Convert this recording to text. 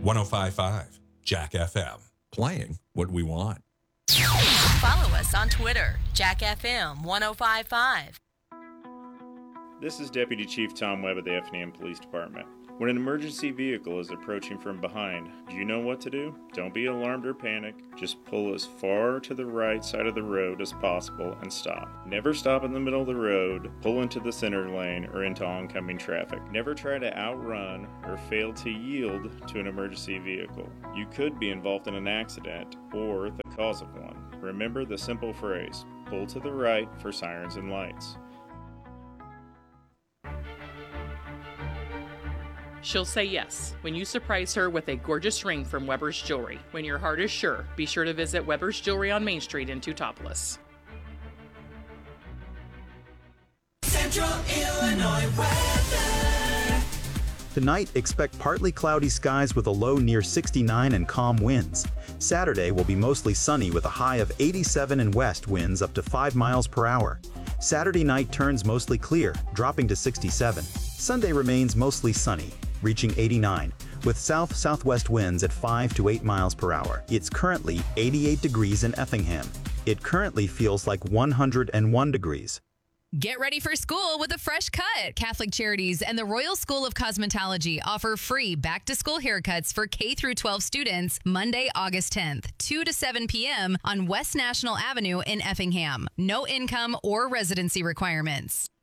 105.5 Jack FM. Playing what we want. Follow us on Twitter, Jack FM 105.5. This is Deputy Chief Tom Webb of the Effingham Police Department. When an emergency vehicle is approaching from behind, do you know what to do? Don't be alarmed or panic. Just pull as far to the right side of the road as possible and stop. Never stop in the middle of the road, pull into the center lane, or into oncoming traffic. Never try to outrun or fail to yield to an emergency vehicle. You could be involved in an accident or the cause of one. Remember the simple phrase, pull to the right for sirens and lights. She'll say yes when you surprise her with a gorgeous ring from Weber's Jewelry. When your heart is sure, be sure to visit Weber's Jewelry on Main Street in Teutopolis. Central Illinois weather. Tonight, expect partly cloudy skies with a low near 69 and calm winds. Saturday will be mostly sunny with a high of 87 and west winds up to 5 miles per hour. Saturday night turns mostly clear, dropping to 67. Sunday remains mostly sunny, reaching 89, with south-southwest winds at 5 to 8 miles per hour. It's currently 88 degrees in Effingham. It currently feels like 101 degrees. Get ready for school with a fresh cut. Catholic Charities and the Royal School of Cosmetology offer free back-to-school haircuts for K-12 students Monday, August 10th, 2 to 7 p.m. on West National Avenue in Effingham. No income or residency requirements.